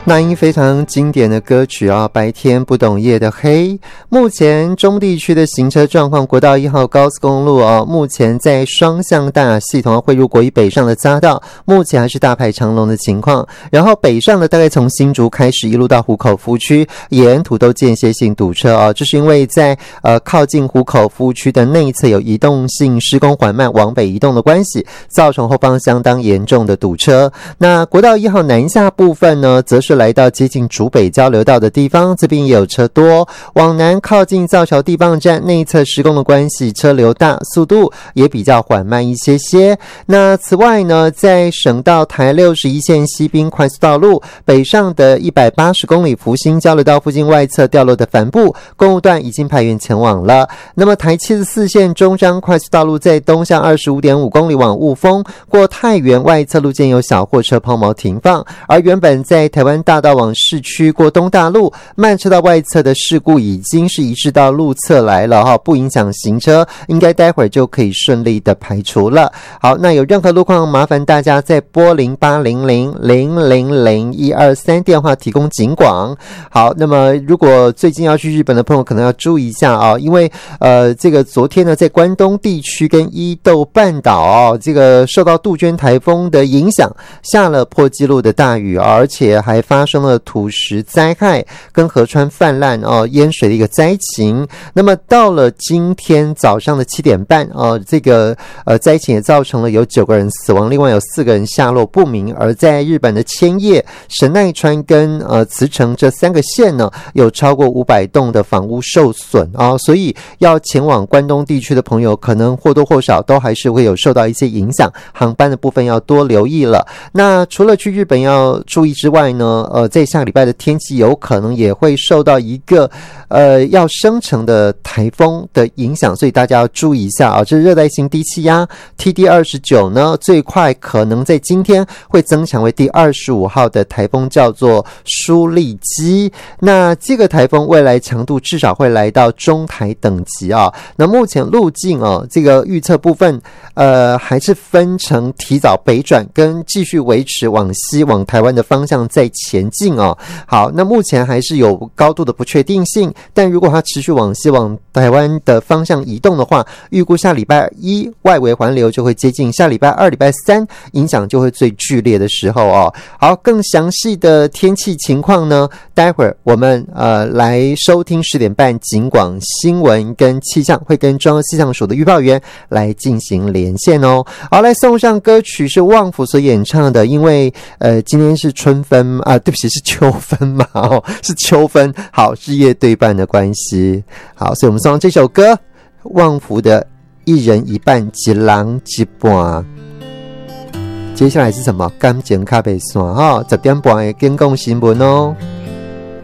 那英非常经典的歌曲啊，白天不懂夜的黑。目前中地区的行车状况，国道1号高速公路目前在双向大系统汇入国一北上的匝道，目前还是大排长龙的情况。然后北上的大概从新竹开始一路到湖口夫区，沿途都间歇性堵车这是因为在靠近湖口夫区的内侧有移动性施工缓慢往北移动的关系，造成后方相当严重的堵车。那国道1号南下部分呢，则是来到接近竹北交流道的地方，这边也有车多。往南靠近造桥地磅站内侧施工的关系，车流大，速度也比较缓慢一些些。那此外呢，在省道台61线西滨快速道路北上的180公里福兴交流道附近外侧掉落的帆布公务段已经派员前往了。那么台74线中彰快速道路在东向 25.5 公里往雾峰过太原外侧路间有小货车抛锚停放，而原本在台湾大道往市区过东大路慢车道外侧的事故已经是移至到路侧来了不影响行车，应该待会儿就可以顺利的排除了。好，那有任何路况麻烦大家在拨0800000123电话提供警广。好，那么如果最近要去日本的朋友可能要注意一下因为这个昨天呢在关东地区跟伊豆半岛这个受到杜鹃台风的影响，下了破纪录的大雨而且还发生了土石灾害跟河川泛滥淹水的一个灾情。那么到了今天早上的7点半这个灾情也造成了有9个人死亡，另外有4个人下落不明。而在日本的千叶、神奈川跟茨城这3个县呢，有超过500栋的房屋受损所以要前往关东地区的朋友可能或多或少都还是会有受到一些影响，航班的部分要多留意了。那除了去日本要注意之外呢，在下个礼拜的天气有可能也会受到一个要生成的台风的影响，所以大家要注意一下这热带性低气压 TD29 呢，最快可能在今天会增强为第25号的台风，叫做舒利基。那这个台风未来强度至少会来到中台等级那目前路径这个预测部分还是分成提早北转跟继续维持往西往台湾的方向在前进好，那目前还是有高度的不确定性，但如果它持续往西往台湾的方向移动的话，预估下礼拜1外围环流就会接近，下礼拜2、礼拜3影响就会最剧烈的时候好，更详细的天气情况呢，待会儿我们来收听10点半警广新闻跟气象，会跟中央气象署的预报员来进行连线好，来送上歌曲是旺福所演唱的，因为今天是春分对不起是秋分嘛是秋分，好，日夜对半的关系。好，所以我们送上这首歌，旺福的一人一半一人一半。接下来是什么？感情较袂散10点半的警广新闻